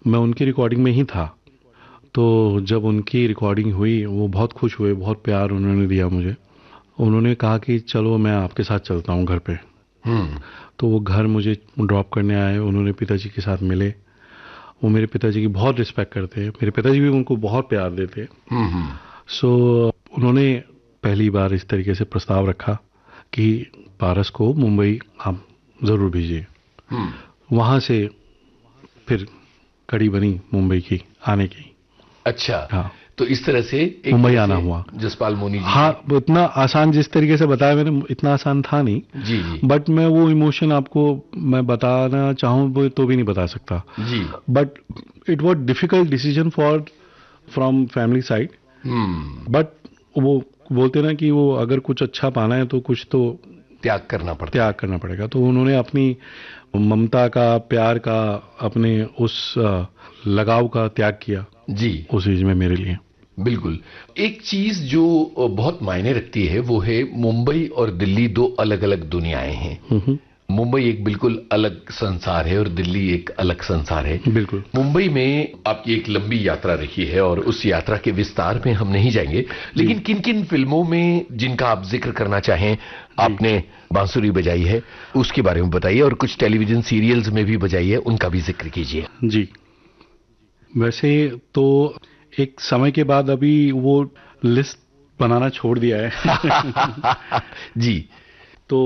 मैं उनकी रिकॉर्डिंग में ही था। तो जब उनकी रिकॉर्डिंग हुई, वो बहुत खुश हुए, बहुत प्यार उन्होंने दिया मुझे। उन्होंने कहा कि चलो मैं आपके साथ चलता हूँ घर पे। तो वो घर मुझे ड्रॉप करने आए, उन्होंने पिताजी के साथ मिले। वो मेरे पिताजी की बहुत रिस्पेक्ट करते हैं, मेरे पिताजी भी उनको बहुत प्यार देते हैं। सो उन्होंने पहली बार इस तरीके से प्रस्ताव रखा कि पारस को मुंबई आप ज़रूर भेजिए। वहाँ से फिर कड़ी बनी मुंबई की आने की। अच्छा, हाँ, तो इस तरह से मुंबई आना हुआ। जसपाल मोनी जी। हाँ, इतना आसान जिस तरीके से बताया मैंने, इतना आसान था नहीं। जी जी। बट मैं वो इमोशन आपको मैं बताना चाहूँ वो तो भी नहीं बता सकता जी। But it was difficult decision for from family side. But वो बोलते ना कि वो अगर कुछ अच्छा पाना है तो कुछ तो त्याग करना पड़ेगा। तो उन्होंने अपनी ममता का, प्यार का, अपने उस लगाव का त्याग किया जी उस एज में मेरे लिए। बिल्कुल। एक चीज जो बहुत मायने रखती है वो है मुंबई और दिल्ली दो अलग अलग दुनियाएं हैं। मुंबई एक बिल्कुल अलग संसार है और दिल्ली एक अलग संसार है। बिल्कुल। मुंबई में आपकी एक लंबी यात्रा रही है और उस यात्रा के विस्तार में हम नहीं जाएंगे, लेकिन किन किन फिल्मों में जिनका आप जिक्र करना चाहें आपने बांसुरी बजाई है उसके बारे में बताइए, और कुछ टेलीविजन सीरियल्स में भी बजाई है उनका भी जिक्र कीजिए। जी, वैसे तो एक समय के बाद अभी वो लिस्ट बनाना छोड़ दिया है। जी। तो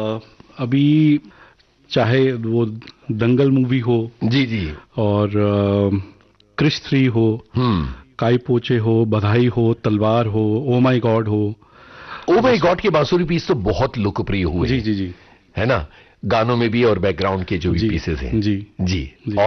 अभी चाहे वो दंगल मूवी हो, जी जी, और क्रिश 3 हो, काई पोचे हो, बधाई हो, तलवार हो, ओ माय गॉड हो। ओ माय गॉड के बांसुरी पीस तो बहुत लोकप्रिय हुए। जी जी जी, है ना, गानों में भी और बैकग्राउंड के जो भी जी पीसेस हैं। जी जी, जी।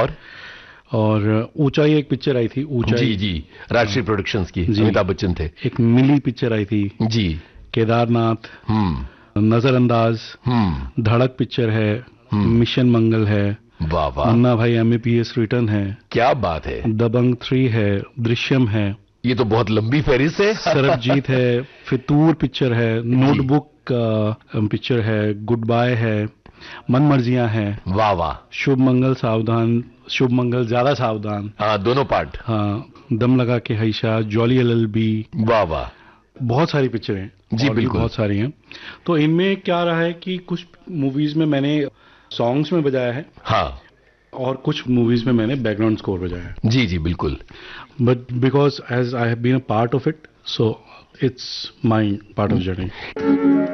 और ऊंचाई एक पिक्चर आई थी, ऊंचाई। जी जी, राजश्री प्रोडक्शंस की, अमिताभ बच्चन थे। एक मिली पिक्चर आई थी। जी। केदारनाथ, नजरअंदाज, धड़क पिक्चर है, मिशन मंगल है, वाह वाह, मुन्ना भाई एमबीबीएस रिटर्न है, क्या बात है, दबंग 3 है, दृश्यम है। ये तो बहुत लंबी फहरिस्त है। सरबजीत है, फितूर पिक्चर है, नोटबुक पिक्चर है, गुड बाय है, मन मर्जियां है। वाह वाह, शुभ मंगल सावधान, शुभ मंगल ज्यादा सावधान। हाँ, दोनों पार्ट। हाँ, दम लगा के हैशा, जॉली एलएलबी। वाह वाह, बहुत सारी पिक्चरें हैं जी बिल्कुल, बहुत सारी हैं। तो इनमें क्या रहा है कि कुछ मूवीज में मैंने सॉन्ग्स में बजाया है, हाँ, और कुछ मूवीज में मैंने बैकग्राउंड स्कोर बजाया है। जी जी बिल्कुल। But because as I have been a part of it, so it's my part of journey.